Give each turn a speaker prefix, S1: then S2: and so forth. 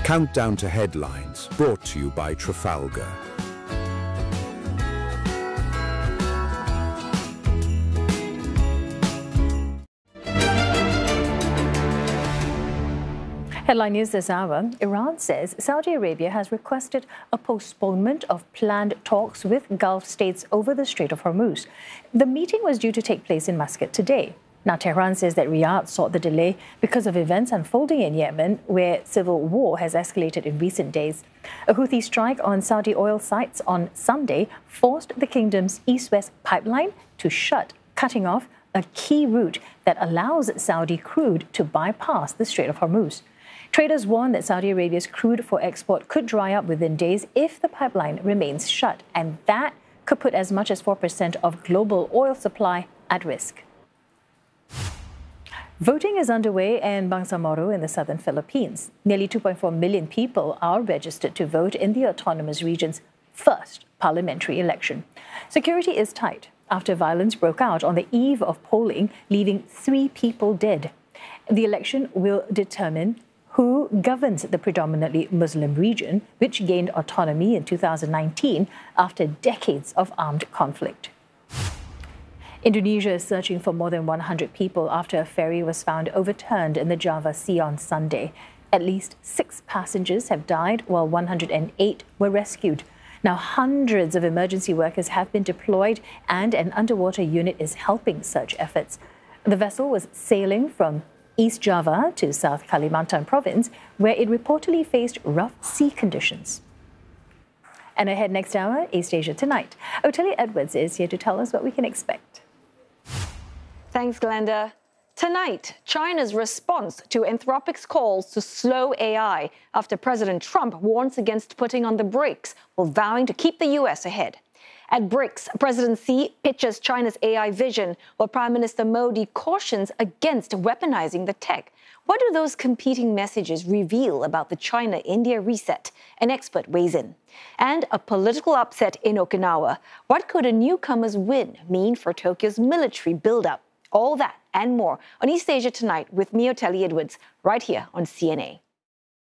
S1: Countdown to Headlines, brought to you by Trafalgar.
S2: Headline news this hour. Iran says Saudi Arabia has requested a postponement of planned talks with Gulf states over the Strait of Hormuz. The meeting was due to take place in Muscat today. Now, Tehran says that Riyadh sought the delay because of events unfolding in Yemen, where civil war has escalated in recent days. A Houthi strike on Saudi oil sites on Sunday forced the kingdom's east-west pipeline to shut, cutting off a key route that allows Saudi crude to bypass the Strait of Hormuz. Traders warn that Saudi Arabia's crude for export could dry up within days if the pipeline remains shut, and that could put as much as 4% of global oil supply at risk. Voting is underway in Bangsamoro in the southern Philippines. Nearly 2.4 million people are registered to vote in the autonomous region's first parliamentary election. Security is tight after violence broke out on the eve of polling, leaving 3 people dead. The election will determine who governs the predominantly Muslim region, which gained autonomy in 2019 after decades of armed conflict. Indonesia is searching for more than 100 people after a ferry was found overturned in the Java Sea on Sunday. At least 6 passengers have died, while 108 were rescued. Now, hundreds of emergency workers have been deployed, and an underwater unit is helping search efforts. The vessel was sailing from East Java to South Kalimantan province, where it reportedly faced rough sea conditions. And ahead next hour, East Asia Tonight. Otelia Edwards is here to tell us what we can expect.
S3: Thanks, Glenda. Tonight, China's response to Anthropic's calls to slow AI after President Trump warns against putting on the brakes while vowing to keep the U.S. ahead. At BRICS, President Xi pitches China's AI vision, while Prime Minister Modi cautions against weaponizing the tech. What do those competing messages reveal about the China-India reset? An expert weighs in. And a political upset in Okinawa. What could a newcomer's win mean for Tokyo's military buildup? All that and more on East Asia Tonight with me, Otelia Edwards, right here on CNA.